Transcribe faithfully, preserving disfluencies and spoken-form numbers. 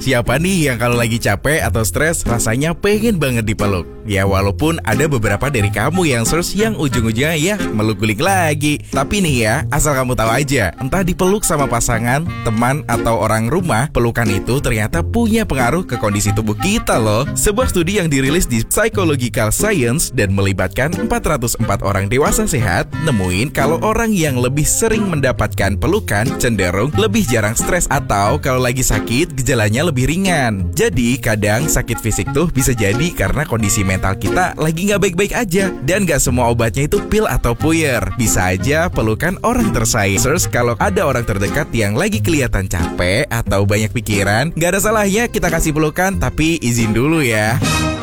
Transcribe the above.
Siapa nih yang kalau lagi capek atau stres rasanya pengen banget dipeluk? Ya walaupun ada beberapa dari kamu yang search yang ujung-ujungnya ya meluk guling lagi. Tapi nih ya, asal kamu tahu aja, entah dipeluk sama pasangan, teman, atau orang rumah, pelukan itu ternyata punya pengaruh ke kondisi tubuh kita loh. Sebuah studi yang dirilis di Psychological Science dan melibatkan empat ratus empat orang dewasa sehat, nemuin kalau orang yang lebih sering mendapatkan pelukan cenderung lebih jarang stres atau kalau lagi sakit gejalanya lebih ringan. Jadi kadang sakit fisik tuh bisa jadi karena kondisi mental kita lagi gak baik-baik aja. Dan gak semua obatnya itu pil atau puyer. Bisa aja pelukan orang tersayang. Terus kalau ada orang terdekat yang lagi kelihatan capek atau banyak pikiran, gak ada salahnya kita kasih pelukan, tapi izin dulu ya.